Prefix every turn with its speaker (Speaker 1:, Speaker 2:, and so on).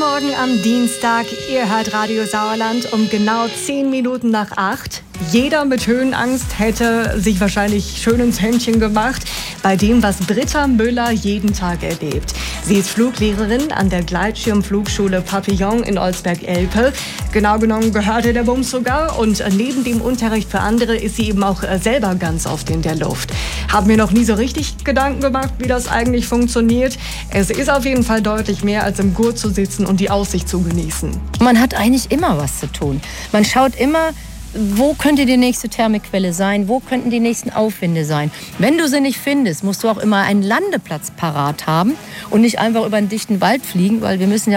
Speaker 1: Morgen am Dienstag. Ihr hört Radio Sauerland um genau 10 Minuten nach 8. Jeder mit Höhenangst hätte sich wahrscheinlich schön ins Händchen gemacht bei dem, was Britta Müller jeden Tag erlebt. Sie ist Fluglehrerin an der Gleitschirmflugschule Papillon in Olsberg-Elpe. Genau genommen gehört ihr der Bums sogar. Und neben dem Unterricht für andere ist sie eben auch selber ganz oft in der Luft. Hab mir noch nie so richtig Gedanken gemacht, wie das eigentlich funktioniert. Es ist auf jeden Fall deutlich mehr, als im Gurt zu sitzen und die Aussicht zu genießen.
Speaker 2: Man hat eigentlich immer was zu tun. Man schaut immer, wo könnte die nächste Thermikquelle sein? Wo könnten die nächsten Aufwinde sein? Wenn du sie nicht findest, musst du auch immer einen Landeplatz parat haben und nicht einfach über einen dichten Wald fliegen, weil wir müssen ja